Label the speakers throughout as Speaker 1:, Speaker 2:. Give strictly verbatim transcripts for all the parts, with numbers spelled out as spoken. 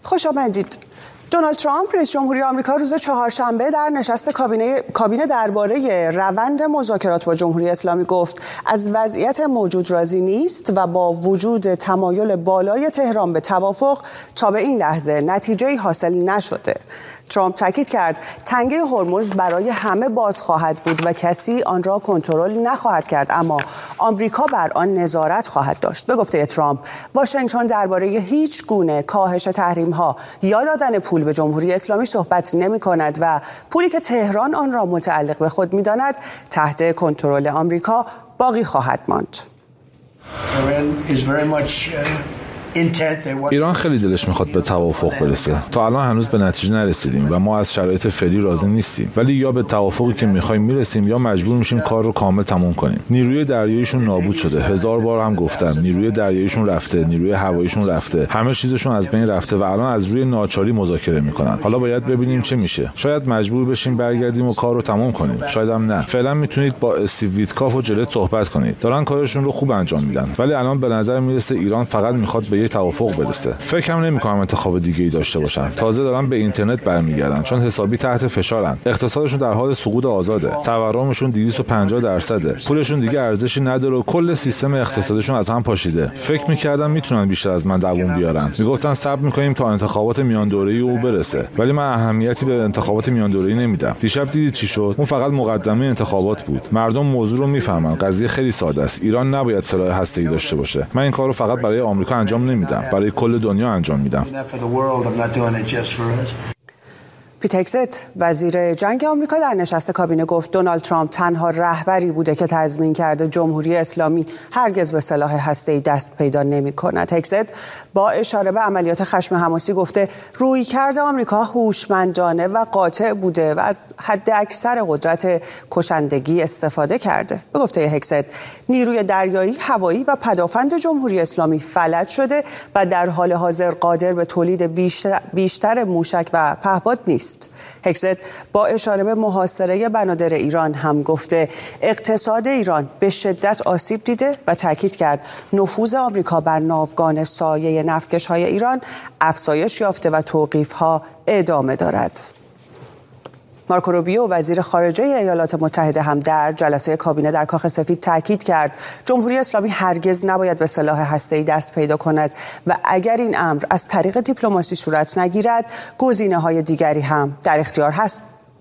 Speaker 1: خوش آمدید. دونالد ترامپ رئیس جمهوری آمریکا روز چهارشنبه در نشست کابینه کابینه درباره روند مذاکرات با جمهوری اسلامی گفت از وضعیت موجود راضی نیست و با وجود تمایل بالای تهران به توافق تا به این لحظه نتیجه‌ای حاصل نشده. ترامپ تاکید کرد تنگه هرمز برای همه باز خواهد بود و کسی آن را کنترل نخواهد کرد، اما آمریکا بر آن نظارت خواهد داشت. به گفته ترامپ، واشنگتن درباره هیچ گونه کاهش تحریم‌ها یا دادن پول به جمهوری اسلامی صحبت نمی‌کند و پولی که تهران آن را متعلق به خود می‌داند تحت کنترل آمریکا باقی خواهد ماند.
Speaker 2: ایران خیلی دلش میخواد به توافق برسه. تا الان هنوز به نتیجه نرسیدیم و ما از شرایط فعلی راضی نیستیم، ولی یا به توافقی که میخوایم میرسیم یا مجبور میشیم کار رو کامل تموم کنیم. نیروی دریاییشون نابود شده. هزار بار هم گفتم نیروی دریاییشون رفته، نیروی هواییشون رفته، همه چیزشون از بین رفته و الان از روی ناچاری مذاکره میکنن. حالا باید ببینیم چه میشه. شاید مجبور بشیم برگردیم و کار رو تموم کنیم، شاید هم نه. فعلا میتونید با استیو ویتکاف و جلت صحبت کنید. دارن کارشون رو خوب انجام میدن، ولی الان به نظر میرسه ایران فقط میخواد به توافق برسه. فکر هم نمی‌کنم انتخاب دیگه‌ای داشته باشن. تازه دارن به اینترنت برمیگردن چون حسابی تحت فشارن. اقتصادشون در حال سقوط آزاده. تورمشون دویست و پنجاه درصده. پولشون دیگه ارزشی نداره و کل سیستم اقتصادشون از هم پاشیده. فکر می‌کردم میتونن بیشتر از من دووم بیارن. میگفتن صبر می‌کنیم تا انتخابات میان دوره‌ای او برسه. ولی من اهمیتی به انتخابات میان دوره‌ای نمیدم. دیشب دیدید چی شد؟ اون فقط مقدمه انتخابات بود. مردم موضوع رو میفهمن. قضیه خیلی ساده است. ایران نباید سلاح هسته‌ای داشته باشه. من این کارو فقط برای آمریکا انجام نمیدم. برای کل دنیا انجام میدم.
Speaker 1: پیت هگست وزیر جنگ آمریکا در نشست کابینه گفت دونالد ترامپ تنها رهبری بوده که تضمین کرده جمهوری اسلامی هرگز به سلاح هسته‌ای دست پیدا نمی‌کند. هگست با اشاره به عملیات خشم حماسی گفته رویکرد آمریکا هوشمندانه و قاطع بوده و از حد اکثر قدرت کشندگی استفاده کرده. به گفته هگست نیروی دریایی، هوایی و پدافند جمهوری اسلامی فلج شده و در حال حاضر قادر به تولید بیشتر, بیشتر موشک و پهپاد نیست. هگست با اشاره به محاصره بنادر ایران هم گفته اقتصاد ایران به شدت آسیب دیده و تاکید کرد نفوذ آمریکا بر ناوگان سایه نفتکش‌های ایران افزایش یافته و توقیف‌ها ادامه دارد. مارکو روبیو وزیر خارجه ایالات متحده هم در جلسه کابینه در کاخ سفید تاکید کرد جمهوری اسلامی هرگز نباید به سلاح هسته‌ای دست پیدا کند و اگر این امر از طریق دیپلماسی صورت نگیرد گزینه‌های دیگری هم در اختیار هست.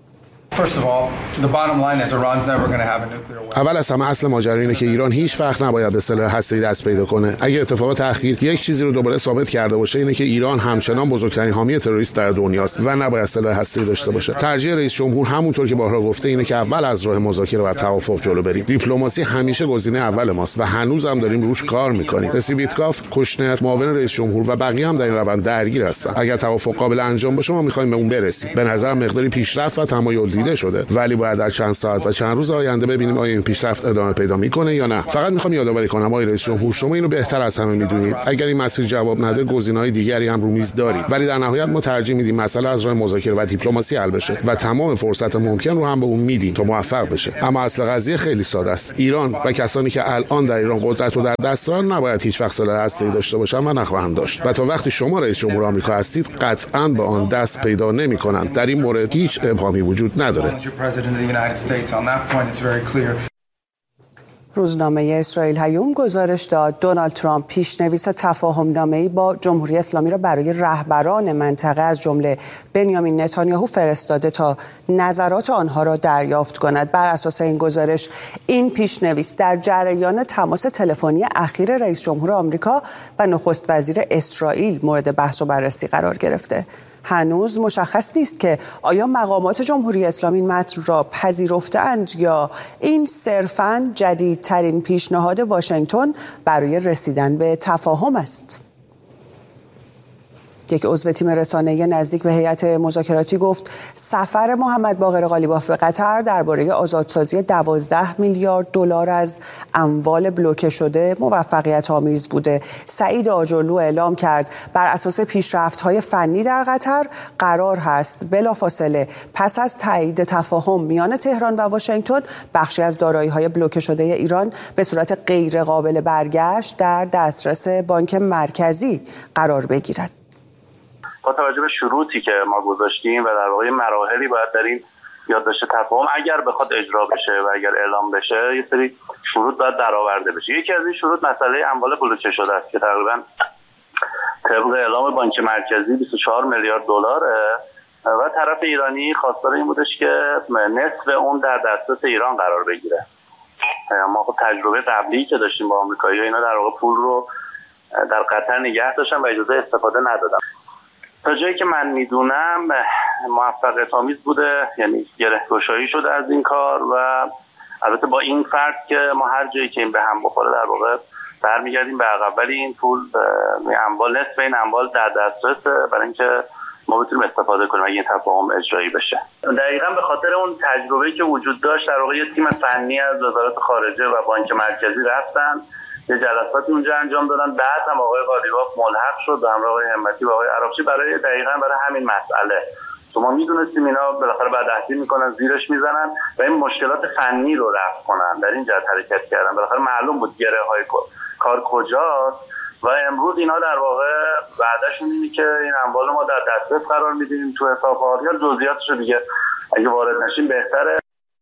Speaker 3: اول از همه اصل ماجرا اینه که ایران هیچ وقت نباید به سلاح هسته‌ای دست پیدا کنه. اگه اتفاق تأخیر یک چیزی رو دوباره ثابت کرده باشه اینه که ایران همچنان بزرگترین حامی تروریست در دنیاست و نباید سلاح هسته‌ای داشته باشه. ترجیح رئیس جمهور همونطور که بارها گفته اینه که اول از راه مذاکره و توافق جلو بریم. دیپلماسی همیشه گزینه اول ماست و هنوز هم داریم روش کار می‌کنیم. استیو ویتکاف، کوشنر، معاون رئیس جمهور و بقیه هم در این روند درگیر هستن. اگر توافق قابل انجام باشه ما می‌خوایم به اون برسیم. به نظر مقداری پیشرفت و تمایل دیده شده، ولی باید در چند ساعت و چند روز آینده ببینیم آیا این پیشرفت ادامه پیدا میکنه یا نه. فقط میخوام یادآوری کنم آقای رئیس جمهور شما اینو بهتر از همه میدونید. اگر این مسیر جواب نده گزینه‌های دیگری هم رو میز داریم، ولی در نهایت ما ترجیح میدیم مسئله از راه مذاکره و دیپلماسی حل بشه و تمام فرصت ممکن رو هم به اون میدیم تا موفق بشه. اما اصل قضیه خیلی ساده است. ایران و کسانی که الان در ایران قدرت رو در دست دارن نباید هیچ وقت سلاح هسته‌ای داشته باشن و نخواهند داشت. و تا وقتی شما رئیس جمهور آمریکا هستید قطعاً به آن دست پیدا نمی‌کنند. در این مورد هیچ ابهامی وجود نداره.
Speaker 1: روزنامه اسرائیل هیوم گزارش داد دونالد ترامپ پیشنویس تفاهم‌نامه‌ای با جمهوری اسلامی را برای رهبران منطقه از جمله بنیامین نتانیاهو فرستاده تا نظرات آنها را دریافت کند. بر اساس این گزارش این پیشنویس در جریان تماس تلفنی اخیر رئیس جمهور آمریکا و نخست وزیر اسرائیل مورد بحث و بررسی قرار گرفته. هنوز مشخص نیست که آیا مقامات جمهوری اسلامی این متن را پذیرفته‌اند یا این صرفاً جدیدترین پیشنهاد واشنگتن برای رسیدن به تفاهم است. یک عضو تیم رسانه‌ای نزدیک به هیئت مذاکراتی گفت سفر محمد باقر قالیباف به قطر درباره آزادسازی دوازده میلیارد دلار از اموال بلوکه شده موفقیت آمیز بوده. سعید آجرلو اعلام کرد بر اساس پیشرفت‌های فنی در قطر قرار هست بلافاصله پس از تایید تفاهم میان تهران و واشنگتن بخشی از دارایی‌های بلوکه شده ایران به صورت غیر قابل برگشت در دسترس بانک مرکزی قرار بگیرد.
Speaker 4: با توجه به شروطی که ما گذاشتیم و در واقع مراحلی باید در این یادداشت تفاهم اگر بخواد اجرا بشه و اگر اعلام بشه یه سری شروط باید برآورده بشه. یکی از این شروط مسئله اموال بلوکه شده است که تقریبا طبق اعلام بانک مرکزی بیست و چهار میلیارد دلاره و طرف ایرانی خواستار این بودش که نصف اون در دسترس ایران قرار بگیره. ما خب تجربه قبلی که داشتیم با آمریکایی‌ها اینا در واقع پول رو در قطر نگه داشتن و اجازه استفاده ندادن. تا جایی که من میدونم موفقیت آمیز بوده، یعنی گره‌گشایی شده از این کار و البته با این فرض که ما هر جایی که این به هم بخوره در واقع برمیگردیم به عقب، ولی این پول اموال نصف این اموال در دسترسه برای اینکه ما بتونیم استفاده کنیم اگه این تفاهم اجرایی بشه. دقیقاً به خاطر اون تجربه‌ای که وجود داشت در واقع یه تیم فنی از وزارت خارجه و بانک مرکزی رفتن یه جلساتی اونجا انجام دادن، بعد هم آقای قالیباف ملحق شد به همراه آقای همتی و آقای عراقچی برای دقیقاً برای همین مسئله. شما میدونستیم اینا بالاخره بعد عهدی میکنن زیرش میزنن و این مشکلات فنی رو رفع کنن، در این جهت حرکت کردن. بالاخره معلوم بود گره‌های کار کجاست و امروز اینا در واقع بعدشون اینه که این اموال ما در دسترس قرار میدیم تو حساب‌ها. یا جزئیاتش دیگه اگه وارد نشیم بهتره.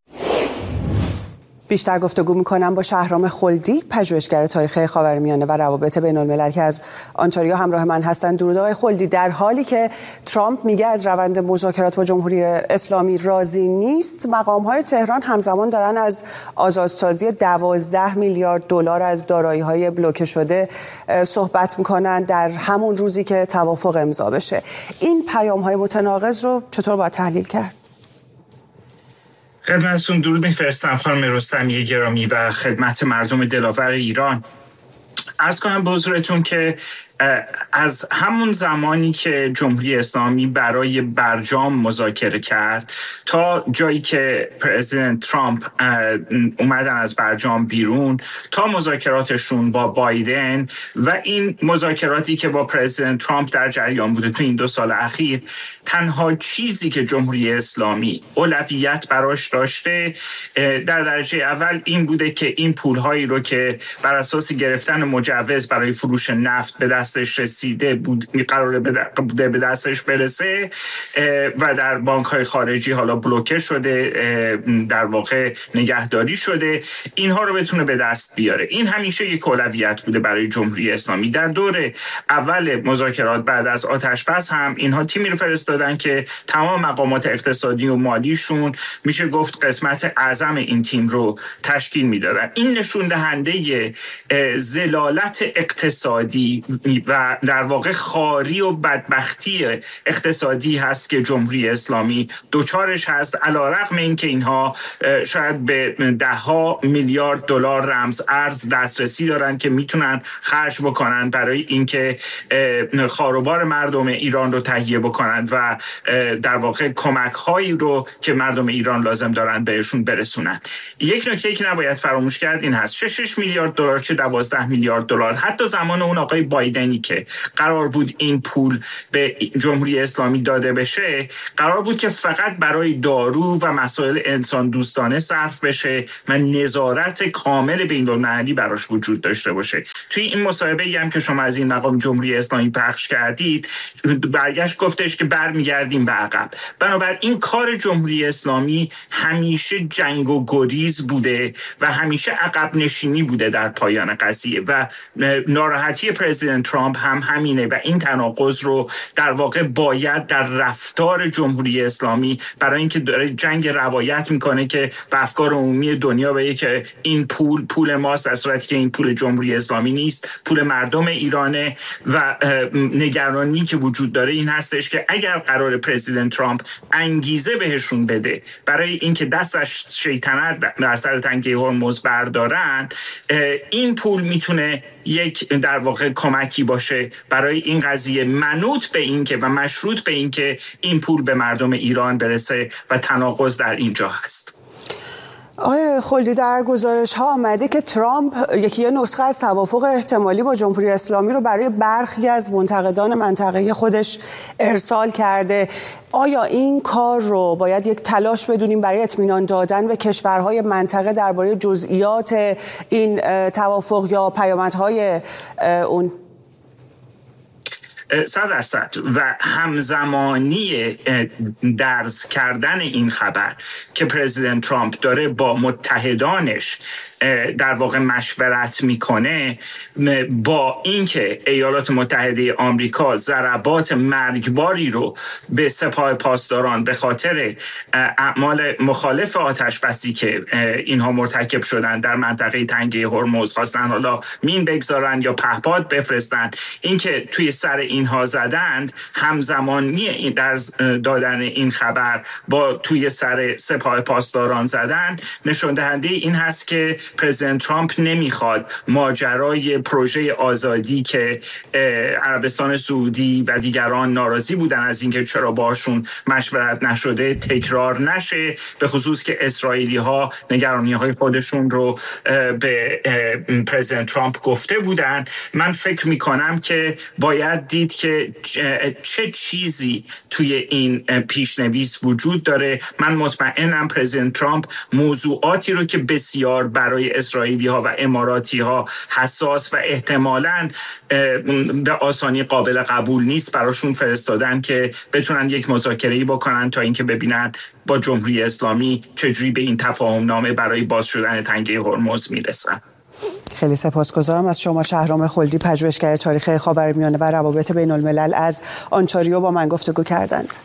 Speaker 1: بیشتر گفتگو میکنم با شهرام خلدی، پژوهشگر تاریخ خاورمیانه و روابط بین الملل که از آنتاریو همراه من هستند. درود آقای خلدی. در حالی که ترامپ میگه از روند مذاکرات با جمهوری اسلامی راضی نیست، مقام‌های تهران همزمان دارن از آزادسازی دوازده میلیارد دلار از دارایی‌های بلوکه شده صحبت میکنن در همون روزی که توافق امضا بشه. این پیام‌های متناقض رو چطور باید تحلیل کرد؟
Speaker 5: خدمتتون درود میفرستم خانم رستمی گرامی و خدمت مردم دلاور ایران. عرض کنم به حضورتون که از همون زمانی که جمهوری اسلامی برای برجام مذاکره کرد تا جایی که پرزیدنت ترامپ اومدن از برجام بیرون تا مذاکراتشون با بایدن و این مذاکراتی که با پرزیدنت ترامپ در جریان بوده تو این دو سال اخیر، تنها چیزی که جمهوری اسلامی اولویت براش داشته در درجه اول این بوده که این پولهایی رو که بر اساس گرفتن مجوز برای فروش نفت به دستش رسیده بود قراره بوده به دستش برسه و در بانک‌های خارجی حالا بلوکه شده، در واقع نگهداری شده، اینها رو بتونه به دست بیاره. این همیشه یک اولویت بوده برای جمهوری اسلامی. در دور اول مذاکرات بعد از آتش‌بس هم اینها تیمی رو فرستادن که تمام مقامات اقتصادی و مالیشون میشه گفت قسمت اعظم این تیم رو تشکیل میدادن. این نشون دهنده ضلالت اقتصادی و در واقع خاری و بدبختی اقتصادی هست که جمهوری اسلامی دوچارش هست، علیرغم اینکه اینها شاید به ده ها میلیارد دلار رمز ارز دسترسی دارن که میتونن خرج بکنن برای اینکه خاروبار مردم ایران رو تهیه بکنن و در واقع کمک هایی رو که مردم ایران لازم دارن بهشون برسونن. یک نکته که نباید فراموش کرد این هست، چه شش میلیارد دلار چه دوازده میلیارد دلار، حتی زمان اون آقای بایدنی که قرار بود این پول به جمهوری اسلامی داده بشه، قرار بود که فقط برای دارو و مسائل انسان دوستانه صرف بشه و نظارت کامل بین‌المللی براش وجود داشته باشه. توی این مصاحبه‌ای هم که شما از این مقام جمهوری اسلامی پخش کردید، برگشت گفتش که برمیگردیم به عقب. بنابراین کار جمهوری اسلامی همیشه جنگ و گریز بوده و همیشه عقب نشینی بوده در پایان قضیه و ناراحتی پرزیدنت ترامپ هم همینه و این تناقض رو در واقع باید در رفتار جمهوری اسلامی برای اینکه داره جنگ روایت میکنه که به افکار عمومی دنیا بگه که این پول پول ماست، در صورتی که این پول جمهوری اسلامی نیست، پول مردم ایرانه و نگرانی که وجود داره این هستش که اگر قرار پرزیدنت ترامپ انگیزه بهشون بده برای اینکه دستش شیطنت در سر تنگه هرمز بردارن، این پول میتونه یک در واقع کمکی باشه برای این قضیه، منوط به این که و مشروط به این که این پول به مردم ایران برسه و تناقض در اینجا هست.
Speaker 1: آقای خلدی، در گزارش ها آمده که ترامپ یکی یه نسخه از توافق احتمالی با جمهوری اسلامی رو برای برخی از منتقدان منطقه خودش ارسال کرده. آیا این کار رو باید یک تلاش بدونیم برای اطمینان دادن به کشورهای منطقه درباره جزئیات این توافق یا پیامدهای اون؟
Speaker 5: صد درصد و همزمانی درز کردن این خبر که پرزیدنت ترامپ داره با متحدانش در واقع مشورت میکنه با اینکه ایالات متحده آمریکا ضربات مرگباری رو به سپاه پاسداران به خاطر اعمال مخالف آتش‌بسی که اینها مرتکب شدن در منطقه تنگه هرمز خواستن حالا مین بگذارن یا پهپاد بفرستن، اینکه توی سر اینها زدند، همزمانی این در دادن این خبر با توی سر سپاه پاسداران زدن نشون دهنده این هست که پرزیدنت ترامپ نمیخواد ماجرای پروژه آزادی که عربستان سعودی و دیگران ناراضی بودن از اینکه چرا باشون مشورت نشده تکرار نشه، به خصوص که اسرائیلی ها نگرانی های خودشون رو به پرزیدنت ترامپ گفته بودن. من فکر میکنم که باید دید که چه چیزی توی این پیشنویس وجود داره. من مطمئنم پرزیدنت ترامپ موضوعاتی رو که بسیار برای اسرائیلی ها و اماراتی ها حساس و احتمالاً به آسانی قابل قبول نیست براشون فرستادن که بتونن یک مذاکره‌ای بکنن تا اینکه ببینن با جمهوری اسلامی چجوری به این تفاهم نامه برای باز شدن تنگه هرمز میرسن.
Speaker 1: خیلی سپاسگزارم از شما شهرام خلدی، پژوهشگر تاریخ خاورمیانه و روابط بین الملل از آنتاریو با من گفتگو کردند.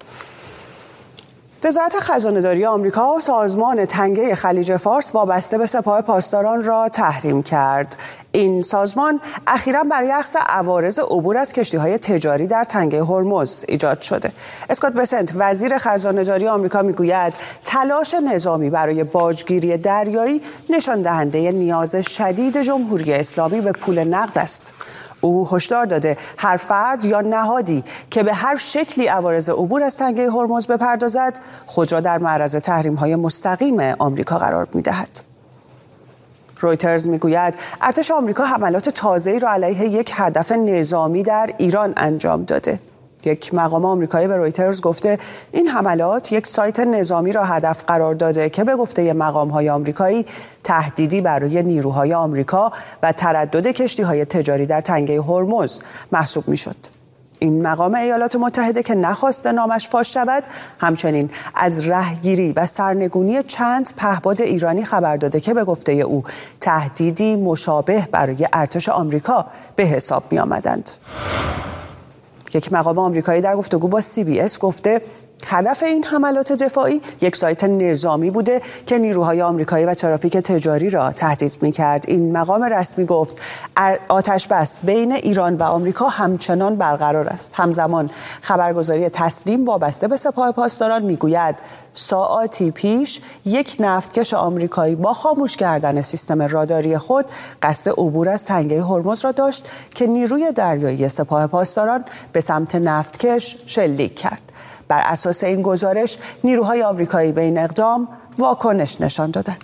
Speaker 1: وزارت خزانه‌داری آمریکا سازمان تنگه خلیج فارس وابسته به سپاه پاسداران را تحریم کرد. این سازمان اخیراً برای اخذ عوارض عبور از کشتی‌های تجاری در تنگه هرمز ایجاد شده. اسکات بسنت وزیر خزانه‌داری آمریکا میگوید تلاش نظامی برای باجگیری دریایی نشان دهنده نیاز شدید جمهوری اسلامی به پول نقد است. او هشدار داده هر فرد یا نهادی که به هر شکلی عوارض عبور از تنگه هرمز بپردازد خود را در معرض تحریم‌های مستقیم آمریکا قرار می‌دهد. رویترز میگوید ارتش آمریکا حملات تازه‌ای را علیه یک هدف نظامی در ایران انجام داده. یک مقام آمریکایی به رویترز گفته این حملات یک سایت نظامی را هدف قرار داده که به گفته مقام‌های آمریکایی تهدیدی برای نیروهای آمریکا و تردد کشتی‌های تجاری در تنگه هرمز محسوب می‌شد. این مقام ایالات متحده که نخواسته نامش فاش شود همچنین از رهگیری و سرنگونی چند پهپاد ایرانی خبر داده که به گفته او تهدیدی مشابه برای ارتش آمریکا به حساب می آمدند. یک مقام آمریکایی در گفتگو با سی بی اس گفته هدف این حملات دفاعی یک سایت نظامی بوده که نیروهای آمریکایی و ترافیک تجاری را تهدید می‌کرد. این مقام رسمی گفت آتش‌بس بین ایران و آمریکا همچنان برقرار است. همزمان خبرگزاری تسنیم وابسته به سپاه پاسداران میگوید ساعاتی پیش یک نفتکش آمریکایی با خاموش کردن سیستم راداری خود قصد عبور از تنگه هرمز را داشت که نیروی دریایی سپاه پاسداران به سمت نفتکش شلیک کرد. بر اساس این گزارش نیروهای آمریکایی به این اقدام واکنش نشان دادند.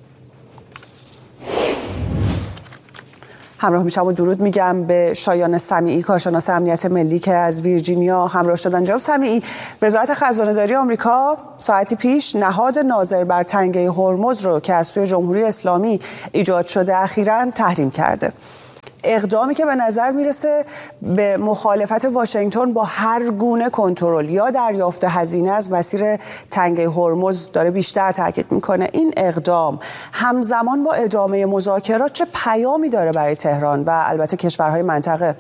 Speaker 1: همراه میشم و درود میگم به شایان سمیعی کارشناس امنیت ملی که از ویرجینیا همراه شدن. جناب سمیعی، وزارت خزانه‌داری آمریکا ساعتی پیش نهاد ناظر بر تنگه هرمز رو که از سوی جمهوری اسلامی ایجاد شده اخیراً تحریم کرده. اقدامی که به نظر میرسه به مخالفت واشنگتن با هر گونه کنترل یا دریافت هزینه از مسیر تنگه هرمز داره بیشتر تاکید میکنه. این اقدام همزمان با ادامه مذاکرات چه پیامی داره برای تهران و البته کشورهای منطقه؟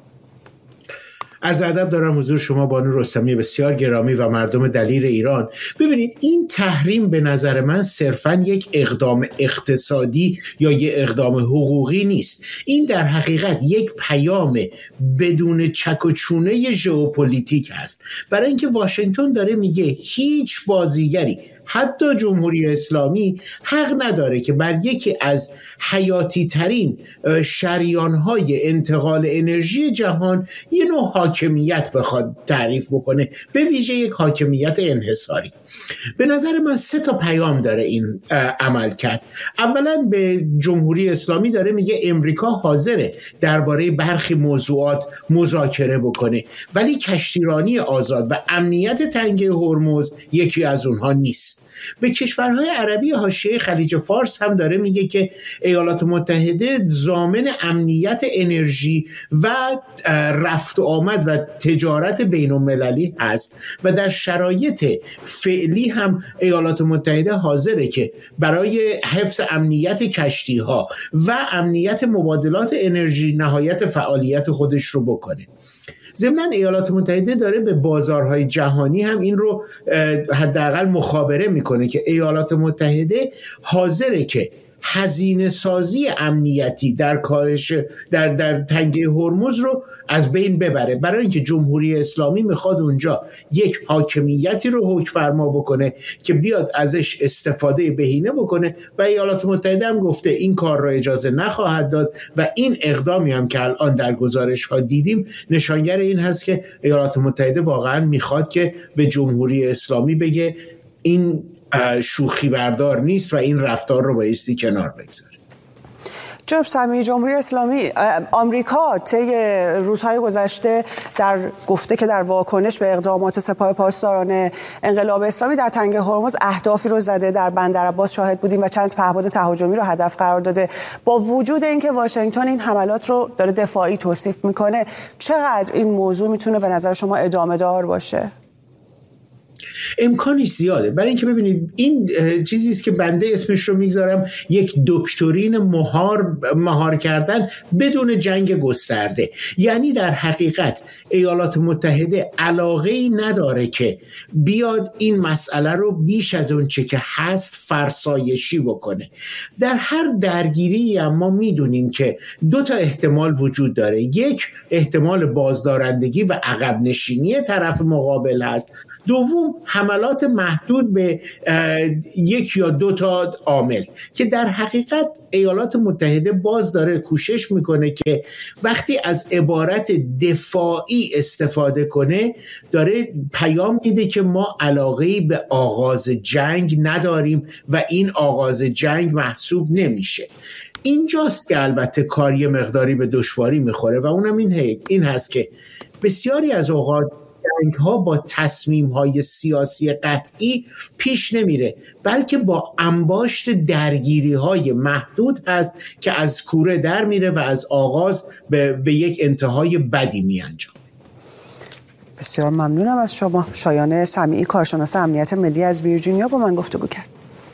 Speaker 6: عرض ادب دارم حضور شما بانو رستمی بسیار گرامی و مردم دلیر ایران. ببینید این تحریم به نظر من صرفاً یک اقدام اقتصادی یا یک اقدام حقوقی نیست. این در حقیقت یک پیام بدون چک و چونه ژئوپلیتیک است، برای اینکه واشنگتن داره میگه هیچ بازیگری حتی جمهوری اسلامی حق نداره که بر یکی از حیاتی ترین شریان‌های انتقال انرژی جهان یه نوع حاکمیت بخواد تعریف بکنه، به ویژه یک حاکمیت انحصاری. به نظر من سه تا پیام داره این عمل کرد. اولا به جمهوری اسلامی داره میگه امریکا حاضره درباره برخی موضوعات مذاکره بکنه، ولی کشتیرانی آزاد و امنیت تنگه هرمز یکی از اونها نیست. به کشورهای عربی حاشیه خلیج فارس هم داره میگه که ایالات متحده ضامن امنیت انرژی و رفت و آمد و تجارت بین المللی هست و در شرایط فعلی هم ایالات متحده حاضره که برای حفظ امنیت کشتی ها و امنیت مبادلات انرژی نهایت فعالیت خودش رو بکنه. ضمناً ایالات متحده داره به بازارهای جهانی هم این رو حداقل مخابره میکنه که ایالات متحده حاضره که هزینه سازی امنیتی در کاهش در در تنگه هرمز رو از بین ببره، برای اینکه جمهوری اسلامی میخواد اونجا یک حاکمیتی رو حکم فرما بکنه که بیاد ازش استفاده بهینه بکنه و ایالات متحده هم گفته این کار را اجازه نخواهد داد و این اقدامی هم که الان در گزارش ها دیدیم نشانگر این هست که ایالات متحده واقعا میخواد که به جمهوری اسلامی بگه این شوخی بردار نیست و این رفتار رو بایستی کنار بگذاره.
Speaker 1: جناب سمیعی، جمهوری اسلامی آمریکا طی روزهای گذشته در گفته که در واکنش به اقدامات سپاه پاسداران انقلاب اسلامی در تنگه هرمز اهدافی رو زده. در بندر عباس شاهد بودیم و چند پهپاد تهاجمی رو هدف قرار داده. با وجود اینکه واشنگتن این حملات رو داره دفاعی توصیف میکنه، چقدر این موضوع میتونه به نظر شما ادامه دار باشه؟
Speaker 6: امکانش زیاده، برای اینکه ببینید این چیزی است که بنده اسمش رو میگذارم یک دکترین مهار مهار کردن بدون جنگ گسترده. یعنی در حقیقت ایالات متحده علاقه‌ای نداره که بیاد این مسئله رو بیش از اون چه که هست فرسایشی بکنه. در هر درگیری هم ما میدونیم که دو تا احتمال وجود داره. یک احتمال بازدارندگی و عقب نشینی طرف مقابل هست. دوم حملات محدود به یک یا دو تا عامل که در حقیقت ایالات متحده باز داره کوشش میکنه که وقتی از عبارت دفاعی استفاده کنه داره پیام میده که ما علاقه‌ای به آغاز جنگ نداریم و این آغاز جنگ محسوب نمیشه. اینجاست که البته کاری مقداری به دشواری میخوره و اونم این, این هست که بسیاری از اوقات جنگ ها با تصمیم های سیاسی قطعی پیش نمیره، بلکه با انباشت درگیری های محدود هست که از کوره در میره و از آغاز به, به یک انتهای بدی می انجام.
Speaker 1: بسیار ممنونم از شما. شایان سمیعی، کارشناس امنیت ملی از ویرجینیا، با من گفتگو کرد.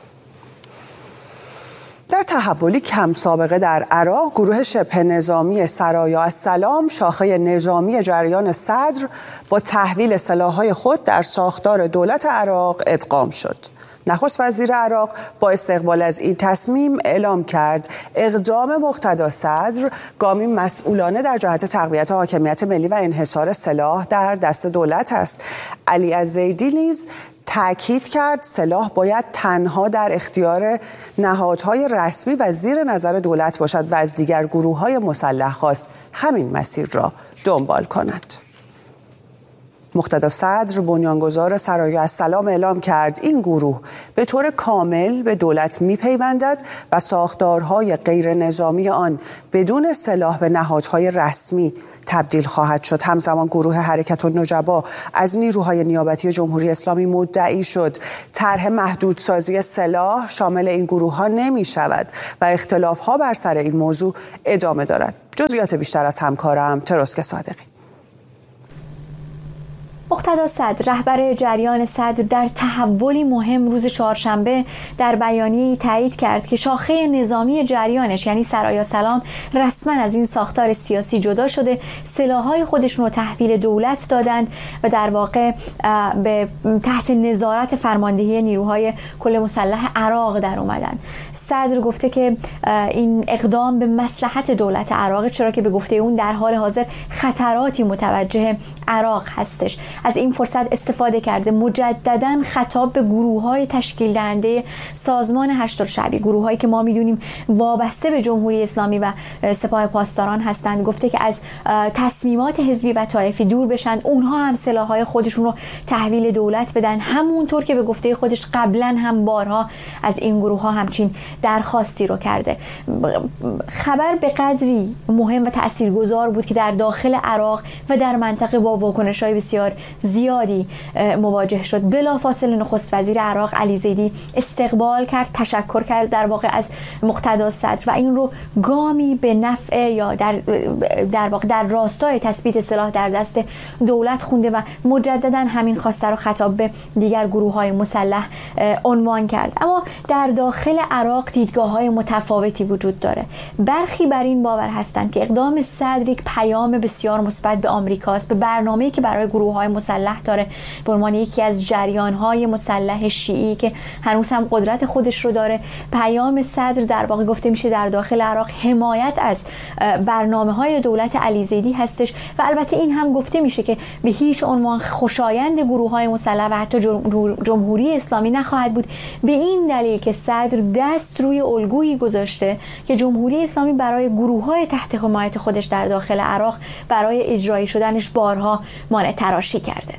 Speaker 1: در تحولی کم سابقه در عراق، گروه شبه نظامی سرایا السلام، شاخه نظامی جریان صدر، با تحویل سلاح‌های خود در ساختار دولت عراق ادغام شد. نخست وزیر عراق با استقبال از این تصمیم اعلام کرد اقدام مقتدا صدر گامی مسئولانه در جهت تقویت حاکمیت ملی و انحصار سلاح در دست دولت است. علی الزیدی نیز تأکید کرد سلاح باید تنها در اختیار نهادهای رسمی و زیر نظر دولت باشد و از دیگر گروه‌های مسلح خواست همین مسیر را دنبال کنند. مقتدا صدر، بنیانگذار سرایا السلام، اعلام کرد این گروه به طور کامل به دولت می‌پیوندد و ساختارهای غیر نظامی آن بدون سلاح به نهادهای رسمی تبدیل خواهد شد. همزمان گروه حرکت النجبا از نیروهای نیابتی جمهوری اسلامی مدعی شد طرح محدودسازی سلاح شامل این گروه‌ها نمی‌شود و اختلاف‌ها بر سر این موضوع ادامه دارد. جزئیات بیشتر از همکارم تروسک صادقی.
Speaker 7: مقتدا صدر، رهبر جریان صدر، در تحولی مهم روز چهارشنبه در بیانیه‌ای تایید کرد که شاخه نظامی جریانش یعنی سرایا السلام رسما از این ساختار سیاسی جدا شده، سلاح‌های خودشون رو تحویل دولت دادند و در واقع به تحت نظارت فرماندهی نیروهای کل مسلح عراق در اومدن. صدر گفته که این اقدام به مصلحت دولت عراق، چرا که به گفته اون در حال حاضر خطراتی متوجه عراق هستش. از این فرصت استفاده کرده مجددا خطاب به گروه‌های تشکیل دهنده سازمان هشت‌الشعبی، گروه‌هایی که ما می‌دونیم وابسته به جمهوری اسلامی و سپاه پاسداران هستند، گفته که از تصمیمات حزبی و طایفی دور بشن، اونها هم سلاح‌های خودشون رو تحویل دولت بدن، همونطور که به گفته خودش قبلا هم بارها از این گروه‌ها همچین درخواستی رو کرده. خبر به قدری مهم و تاثیرگذار بود که در داخل عراق و در منطقه با واکنش‌های بسیار زیادی مواجه شد. بلافاصله نخست وزیر عراق علی زیدی استقبال کرد، تشکر کرد در واقع از مقتدا صدر و این رو گامی به نفع یا در در واقع در راستای تثبیت سلاح در دست دولت خونده و مجددا همین خواسته رو خطاب به دیگر گروه‌های مسلح عنوان کرد. اما در داخل عراق دیدگاه‌های متفاوتی وجود داره. برخی بر این باور هستند که اقدام صدر یک پیام بسیار مثبت به آمریکاست، به برنامه‌ای که برای گروه‌های مسلح داره به عنوان یکی از جریان‌های مسلح شیعی که هنوز هم قدرت خودش رو داره. پیام صدر در واقع گفته میشه در داخل عراق حمایت از برنامه‌های دولت علی زیدی هستش و البته این هم گفته میشه که به هیچ عنوان خوشایند گروه‌های مسلح و حتی جمهوری اسلامی نخواهد بود، به این دلیل که صدر دست روی الگویی گذاشته که جمهوری اسلامی برای گروه‌های تحت حمایت خودش در داخل عراق برای اجرایی شدنش بارها مانع تراشی کرده.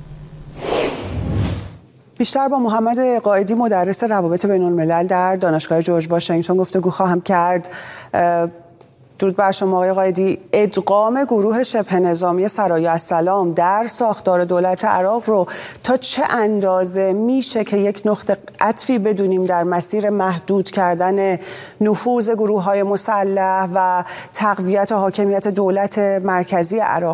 Speaker 1: بیشتر با محمد قائدی مدرس روابط بین الملل در دانشگاه جورج واشنگتن گفتگو خواهم کرد. درود بر شما آقای قائدی. ادغام گروه شبه نظامی سرای السلام در ساختار دولت عراق رو تا چه اندازه میشه که یک نقطه عطفی بدونیم در مسیر محدود کردن نفوذ گروه‌های مسلح و تقویت حاکمیت دولت مرکزی عراق؟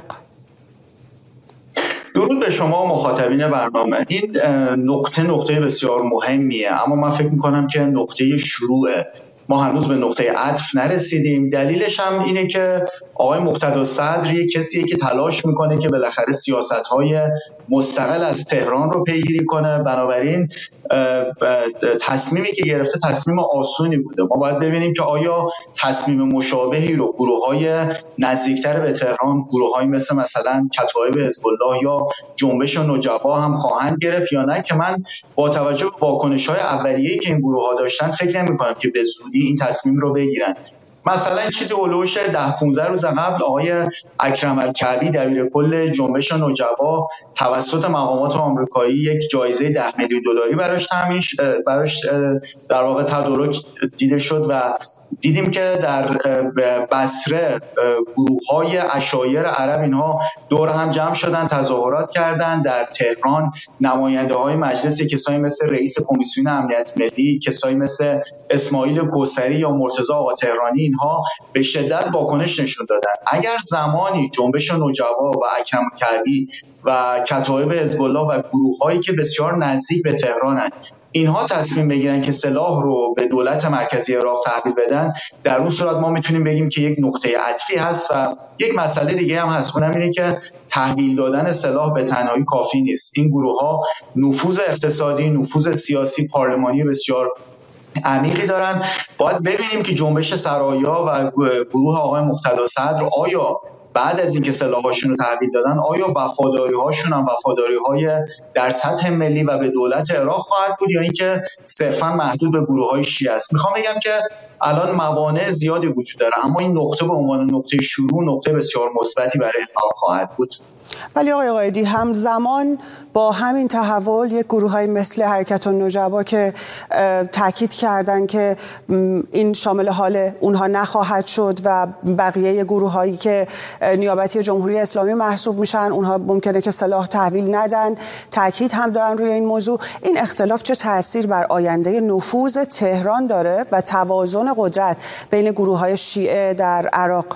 Speaker 8: درود به شما مخاطبین برنامه. این نقطه نقطه بسیار مهمیه، اما من فکر میکنم که نقطه شروعه. ما هنوز به نقطه عطف نرسیدیم. دلیلش هم اینه که آقای مقتدا صدر یک کسیه که تلاش میکنه که بالاخره سیاست‌های مستقل از تهران رو پیگیری کنه. بنابراین تصمیمی که گرفته تصمیم آسونی بوده. ما باید ببینیم که آیا تصمیم مشابهی رو گروه‌های نزدیکتر به تهران، گروه‌های مثل مثلا کتایب حزب الله یا جنبش نجبا هم خواهند گرفت یا نه، که من با توجه به واکنش‌های اولیه‌ای که این گروه‌ها داشتن فکر نمی‌کنم که به زودی این تصمیم رو بگیرن. مثلا این چیزی اولوش ده پانزده روز قبل آقای اکرم الکعبی دبیر کل جنبش نجبا توسط مقامات آمریکایی یک جایزه ده میلیون دلاری براش تامین براش در واقع تدارک دیده شد و دیدیم که در بصره گروه‌های عشایر عرب اینها دور هم جمع شدن، تظاهرات کردند. در تهران نماینده‌های مجلس، کسایی مثل رئیس کمیسیون امنیت ملی، کسایی مثل اسماعیل کوثری یا مرتضی آقا تهرانی، اینها به شدت واکنش نشون دادن. اگر زمانی جنبش نجبا و اکرم الکعبی و کتایب حزب الله و گروه‌هایی که بسیار نزدیک به تهرانند اینها تصمیم بگیرن که سلاح رو به دولت مرکزی عراق تحویل بدن، در اون صورت ما میتونیم بگیم که یک نقطه عطفی هست. و یک مسئله دیگه هم هست، اونم اینه که تحویل دادن سلاح به تنهایی کافی نیست. این گروه‌ها نفوذ اقتصادی، نفوذ سیاسی، پارلمانی بسیار عمیقی دارن. باید ببینیم که جنبش سرایا و گروه آقای مقتدا صدر آیا بعد از اینکه سلاحاشون رو تحویل دادن آیا وفاداری‌هاشون هم وفاداری‌های در سطح ملی و به دولت عراق خواهد بود یا اینکه صرفاً محدود به گروه‌های شیعه است. میخوام بگم که الان موانع زیادی وجود داره، اما این نقطه به عنوان نقطه شروع نقطه بسیار مثبتی برای عراق خواهد بود.
Speaker 1: ولی آقای قائدی همزمان با همین تحول یک گروه‌های مثل حرکت النجبا که تاکید کردن که این شامل حال اونها نخواهد شد و بقیه گروه‌هایی که نیابتی جمهوری اسلامی محسوب میشن اونها ممکنه که سلاح تحویل ندن، تاکید هم دارن روی این موضوع. این اختلاف چه تأثیر بر آینده نفوذ تهران داره و توازن قدرت بین گروه‌های شیعه در عراق؟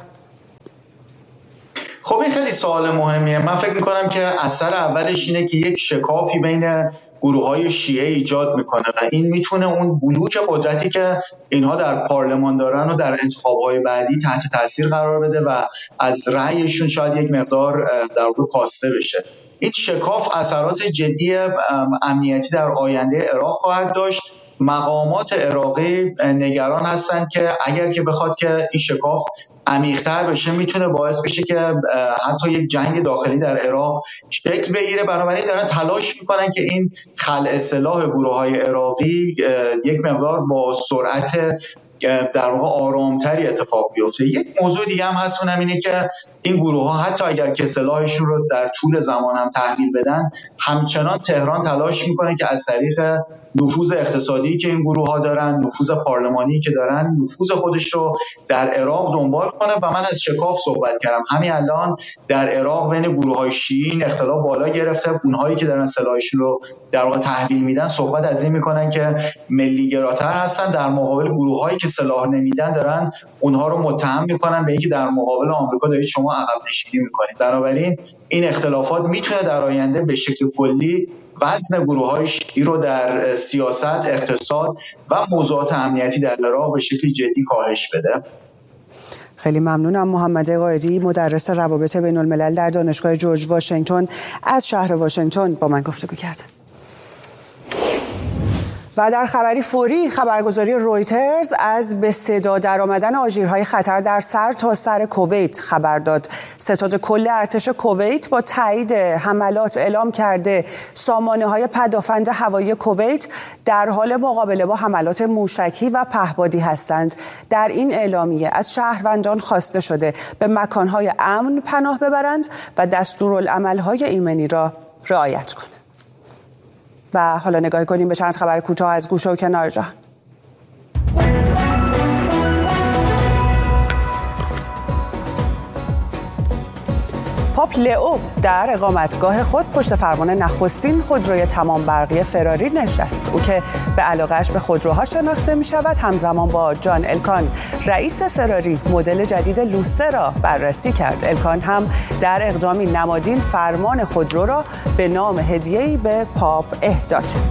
Speaker 8: خب این خیلی سوال مهمیه. من فکر میکنم که اثر اولش اینه که یک شکافی بین گروه‌های شیعه ایجاد میکنه و این میتونه اون بلوک قدرتی که اینها در پارلمان دارن و در انتخاب‌های بعدی تحت تاثیر قرار بده و از رأیشون شاید یک مقدار در واقع کاسته بشه. این شکاف اثرات جدی امنیتی در آینده عراق خواهد داشت. مقامات عراقی نگران هستند که اگر که بخواد که این شکاف عمیق‌تر بشه میتونه باعث بشه که حتی یک جنگ داخلی در عراق شکل بگیره. بنابراین دارن تلاش میکنن که این خلع سلاح گروه‌های عراقی یک مقدار با سرعت در واقع آرامتری اتفاق بیفته. یک موضوع دیگه هم هست، اونم اینه که این گروه ها حتی اگر که سلاحشون رو در طول زمان هم تحویل بدن، همچنان تهران تلاش میکنه که از طریق نفوذ اقتصادی که این گروه ها دارن، نفوذ پارلمانی که دارن، نفوذ خودش رو در عراق دنبال کنه. و من از شکاف صحبت کردم. همین الان در عراق بین گروه های شیعی اختلاف بالا گرفته. اونهایی که دارن سلاحشون رو در واقع تحویل میدن صحبت از این میکنن که ملی گراتر هستن، در مقابل گروه هایی که سلاح نمیدن دارن اونها رو متهم میکنن به اینکه در مقابل آمریکا دارید شما عقب نشینی میکنید. بنابراین این اختلافات میتونه در آینده به شکل کلی وزن گروه‌های شیعی رو در سیاست، اقتصاد و موضوعات امنیتی در عراق به شکل جدی کاهش بده.
Speaker 1: خیلی ممنونم. محمد قائدی، مدرس روابط بین الملل در دانشگاه جورج واشنگتن از شهر واشنگتن با من گفتگو کرد. و در خبری فوری، خبرگزاری رویترز از به صدا درآمدن آژیرهای خطر در سر تا سر کویت خبر داد. ستاد کل ارتش کویت با تایید حملات اعلام کرده سامانه‌های پدافند هوایی کویت در حال مقابله با حملات موشکی و پهپادی هستند. در این اعلامیه از شهروندان خواسته شده به مکانهای امن پناه ببرند و دستورالعمل‌های ایمنی را رعایت کنند. و حالا نگاه کنیم به چند خبر کوتاه از گوشه و کنار جهان. پاپ لئو در اقامتگاه خود پشت فرمان نخستین خودروی تمام برقی فراری نشست. او که به علاقه‌اش به خودروها شناخته می شود همزمان با جان الکان رئیس فراری مدل جدید لوسه را بررسی کرد. الکان هم در اقدامی نمادین فرمان خودرو را به نام هدیه‌ای به پاپ اهدا کرد.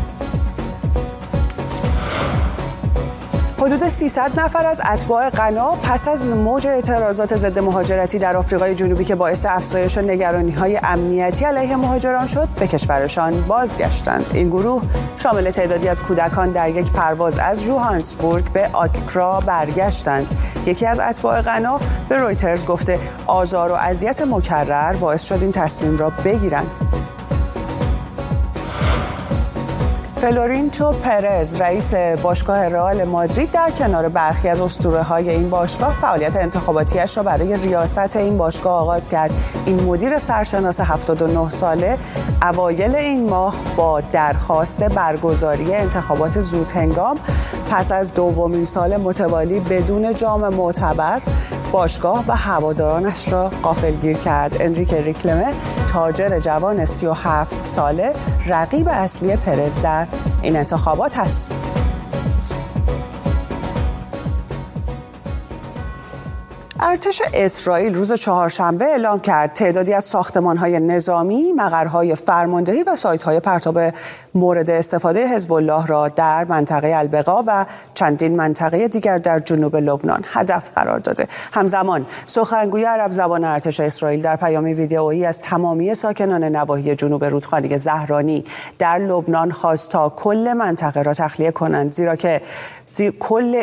Speaker 1: حدود سیصد نفر از اتباع غنا پس از موج اعتراضات ضد مهاجرتی در آفریقای جنوبی که باعث افزایش نگرانی‌های امنیتی علیه مهاجران شد، به کشورشان بازگشتند. این گروه شامل تعدادی از کودکان در یک پرواز از جوهانسبورگ به آکرا برگشتند. یکی از اتباع غنا به رویترز گفته آزار و اذیت مکرر باعث شد این تصمیم را بگیرند. فلورینتو پرز رئیس باشگاه رئال مادرید در کنار برخی از اسطوره‌های این باشگاه فعالیت انتخاباتیش را برای ریاست این باشگاه آغاز کرد. این مدیر سرشناس هفتاد و نه ساله اوایل این ماه با درخواست برگزاری انتخابات زودهنگام پس از دومین سال متوالی بدون جام معتبر باشگاه و هوادارانش را غافلگیر کرد. انریک ریکلمه تاجر جوان سی و هفت ساله رقیب اصلی پرز در این انتخابات است. ارتش اسرائیل روز چهارشنبه اعلام کرد تعدادی از ساختمان‌های نظامی، مقرهای فرماندهی و سایت‌های پرتاب مورد استفاده حزب الله را در منطقه البقا و چندین منطقه دیگر در جنوب لبنان هدف قرار داده. همزمان سخنگوی عرب زبان ارتش اسرائیل در پیامی ویدئویی از تمامی ساکنان نواحی جنوب رودخانه زهرانی در لبنان خواست تا کل منطقه را تخلیه کنند، زیرا که زیر کل